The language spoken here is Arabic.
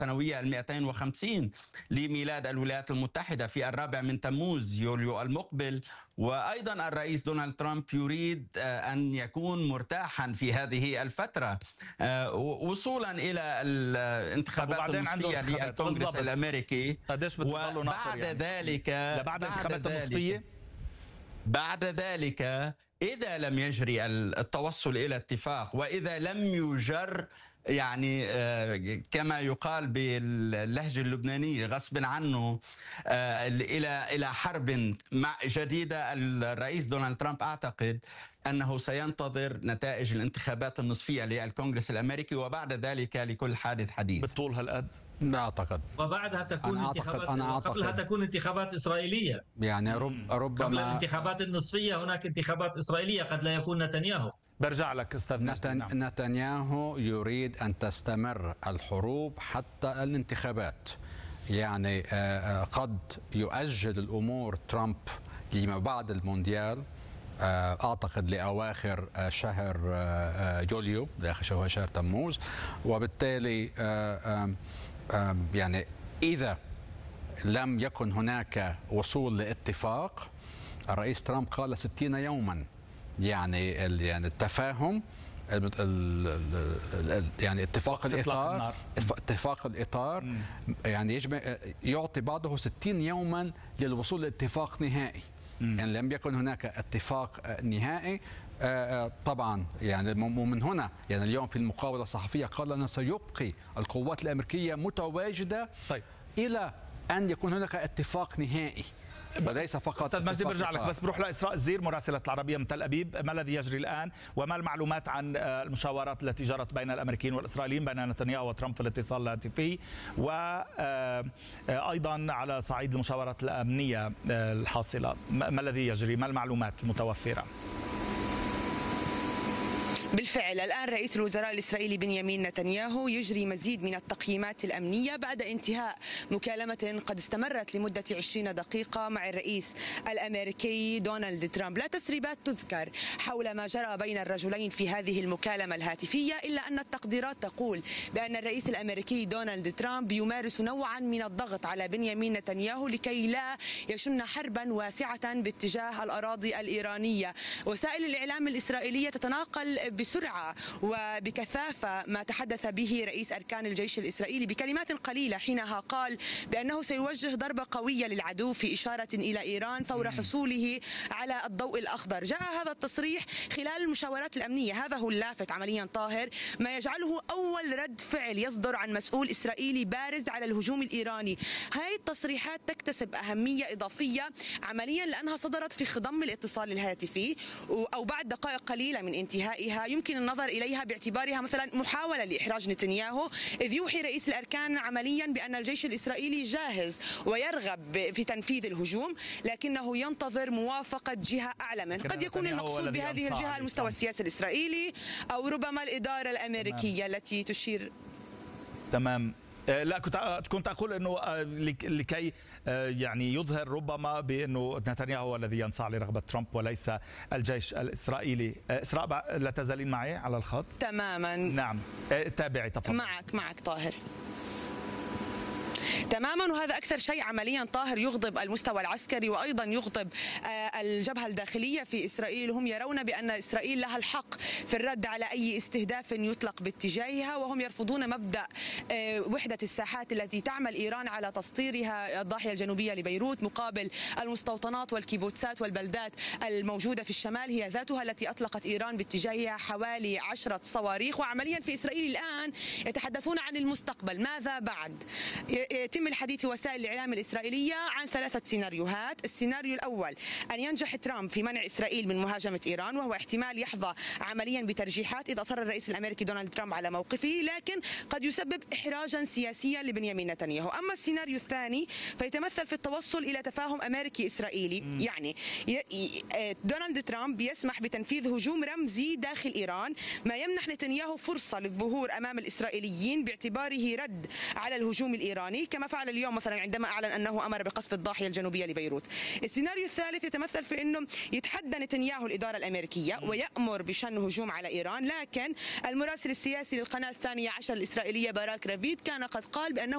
السنوية 250 لميلاد الولايات المتحدة في 4 من تموز يوليو المقبل. وأيضا الرئيس دونالد ترامب يريد أن يكون مرتاحا في هذه الفترة وصولا إلى الانتخابات النصفية للكونغرس الأمريكي. وبعد ذلك بعد الانتخابات النصفية بعد ذلك إذا لم يجري التوصل إلى اتفاق، وإذا لم يجر يعني كما يقال باللهجة اللبنانية غصب عنه إلى حرب جديدة، الرئيس دونالد ترامب أعتقد أنه سينتظر نتائج الانتخابات النصفية للكونغرس الأمريكي، وبعد ذلك لكل حادث حديث. بالطول هالقد؟ لا أعتقد. وبعدها تكون قبلها تكون انتخابات إسرائيلية. يعني ربما قبل الانتخابات النصفية هناك انتخابات إسرائيلية، قد لا يكون نتنياهو. برجع لك أستاذ نتنياهو يريد أن تستمر الحروب حتى الانتخابات. يعني قد يؤجل الأمور ترامب لما بعد المونديال، أعتقد لأواخر شهر يوليو، لآخر شهر تموز. وبالتالي يعني إذا لم يكن هناك وصول لاتفاق، الرئيس ترامب قال 60 يوما، يعني التفاهم، يعني اتفاق الإطار يعني يعطي بعضه 60 يوما للوصول لاتفاق نهائي. يعني لم يكن هناك اتفاق نهائي طبعا، يعني ومن هنا يعني اليوم في المقابلة الصحفية قال أنه سيبقي القوات الأمريكية متواجدة إلى أن يكون هناك اتفاق نهائي، وليس فقط. أستاذ مجدي برجع لك، بس بروح لإسراء الزير مراسلة العربية من تل أبيب. ما الذي يجري الآن، وما المعلومات عن المشاورات التي جرت بين الأمريكيين والإسرائيليين، بين نتنياهو وترامب في الاتصال الهاتفي، وأيضا على صعيد المشاورات الأمنية الحاصلة؟ ما الذي يجري، ما المعلومات المتوفرة؟ بالفعل الآن رئيس الوزراء الإسرائيلي بنيامين نتنياهو يجري مزيد من التقييمات الأمنية بعد انتهاء مكالمة قد استمرت لمدة 20 دقيقة مع الرئيس الأمريكي دونالد ترامب. لا تسريبات تذكر حول ما جرى بين الرجلين في هذه المكالمة الهاتفية، إلا أن التقديرات تقول بأن الرئيس الأمريكي دونالد ترامب يمارس نوعا من الضغط على بنيامين نتنياهو لكي لا يشن حربا واسعة باتجاه الأراضي الإيرانية. وسائل الإعلام الإسرائيلية تتناقل بسرعة وبكثافة ما تحدث به رئيس أركان الجيش الإسرائيلي بكلمات قليلة، حينها قال بأنه سيوجه ضربة قوية للعدو في إشارة إلى إيران فور حصوله على الضوء الأخضر. جاء هذا التصريح خلال المشاورات الأمنية، هذا هو اللافت عمليا طاهر، ما يجعله أول رد فعل يصدر عن مسؤول إسرائيلي بارز على الهجوم الإيراني. هذه التصريحات تكتسب أهمية إضافية عمليا لأنها صدرت في خضم الاتصال الهاتفي أو بعد دقائق قليلة من انتهائها. يمكن النظر إليها باعتبارها مثلا محاولة لإحراج نتنياهو، إذ يوحي رئيس الأركان عمليا بأن الجيش الإسرائيلي جاهز ويرغب في تنفيذ الهجوم، لكنه ينتظر موافقة جهة أعلى منه. قد يكون المقصود بهذه الجهة المستوى السياسي الإسرائيلي، أو ربما الإدارة الأمريكية التي تشير. تمام. لا، كنت أقول أنه لكي يعني يظهر ربما بأنه نتنياهو هو الذي ينصاع لرغبة ترامب وليس الجيش الإسرائيلي. إسراء، لا تزالين معي على الخط؟ تماما. نعم، تابعي تفضل. معك طاهر. تماما. وهذا أكثر شيء عمليا طاهر يغضب المستوى العسكري وأيضا يغضب الجبهة الداخلية في إسرائيل. هم يرون بأن إسرائيل لها الحق في الرد على أي استهداف يطلق باتجاهها، وهم يرفضون مبدأ وحدة الساحات التي تعمل إيران على تسطيرها الضاحية الجنوبية لبيروت مقابل المستوطنات والكيبوتسات والبلدات الموجودة في الشمال، هي ذاتها التي أطلقت إيران باتجاهها حوالي 10 صواريخ. وعمليا في إسرائيل الآن يتحدثون عن المستقبل، ماذا بعد؟ يتم الحديث في وسائل الإعلام الإسرائيلية عن 3 سيناريوهات. السيناريو الأول أن ينجح ترامب في منع إسرائيل من مهاجمة إيران، وهو احتمال يحظى عمليا بترجيحات إذا أصر الرئيس الأمريكي دونالد ترامب على موقفه، لكن قد يسبب إحراجا سياسيا لبنيامين نتنياهو. أما السيناريو الثاني فيتمثل في التوصل إلى تفاهم أمريكي إسرائيلي، يعني دونالد ترامب يسمح بتنفيذ هجوم رمزي داخل إيران، ما يمنح نتنياهو فرصة للظهور أمام الإسرائيليين باعتباره رد على الهجوم الإيراني، كما فعل اليوم مثلا عندما أعلن أنه أمر بقصف الضاحية الجنوبية لبيروت. السيناريو الثالث يتمثل في أنه يتحدى نتنياهو الإدارة الأمريكية ويأمر بشن هجوم على إيران، لكن المراسل السياسي للقناة 12 الإسرائيلية باراك رافيد كان قد قال بأنه